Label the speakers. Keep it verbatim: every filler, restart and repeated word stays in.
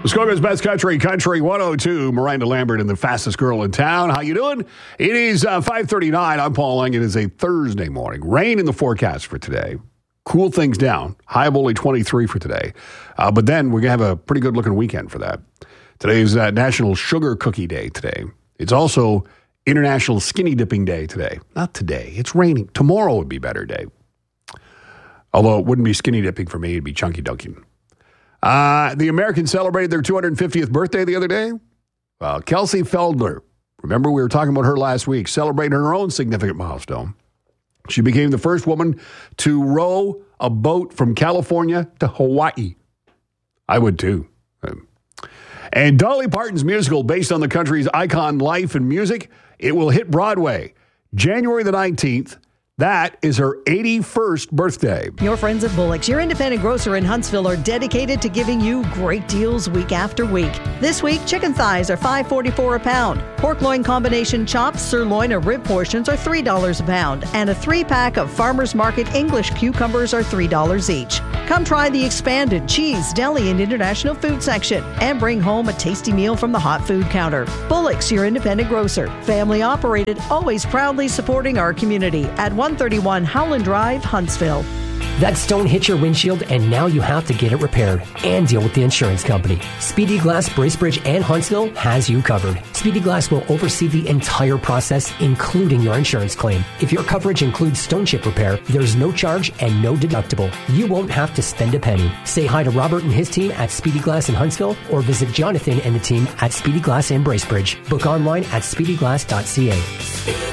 Speaker 1: Muskoka's Best Country, Country one oh two. Miranda Lambert and the fastest girl in town. How you doing? It is uh, five thirty-nine. I'm Paul Lang. It is a Thursday morning. Rain in the forecast for today. Cool things down. High of only twenty-three for today. Uh, but then we're going to have a pretty good looking weekend for that. Today is uh, National Sugar Cookie Day today. It's also International Skinny Dipping Day today. Not today. It's raining. Tomorrow would be a better day. Although it wouldn't be skinny dipping for me. It'd be chunky dunking. Uh, the Americans celebrated their two hundred fiftieth birthday the other day. Well, Kelsey Feldner, remember we were talking about her last week, celebrating her own significant milestone. She became the first woman to row a boat from California to Hawaii. I would too. And Dolly Parton's musical, based on the country's icon life and music, it will hit Broadway January the nineteenth. That is her eighty-first birthday.
Speaker 2: Your friends at Bullock's, your independent grocer in Huntsville, are dedicated to giving you great deals week after week. This week, chicken thighs are five forty-four a pound. Pork loin combination chops, sirloin, or rib portions are three dollars a pound. And a three-pack of Farmer's Market English cucumbers are three dollars each. Come try the expanded cheese, deli, and international food section. And bring home a tasty meal from the hot food counter. Bullock's, your independent grocer. Family operated, always proudly supporting our community at one thirty-one Howland Drive, Huntsville.
Speaker 3: That stone hit your windshield and now you have to get it repaired and deal with the insurance company. Speedy Glass, Bracebridge, and Huntsville has you covered. Speedy Glass will oversee the entire process, including your insurance claim. If your coverage includes stone chip repair, there's no charge and no deductible. You won't have to spend a penny. Say hi to Robert and his team at Speedy Glass in Huntsville or visit Jonathan and the team at Speedy Glass in Bracebridge. Book online at speedy glass dot c a.